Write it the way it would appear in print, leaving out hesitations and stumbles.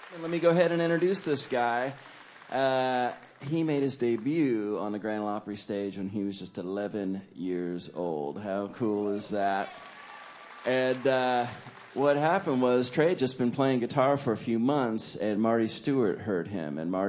Let me go ahead and introduce this guy. He made his debut on the Grand Ole Opry stage when he was just 11 years old. How cool is that? And what happened was Trey had just been playing guitar for a few months, and Marty Stewart heard him. And Marty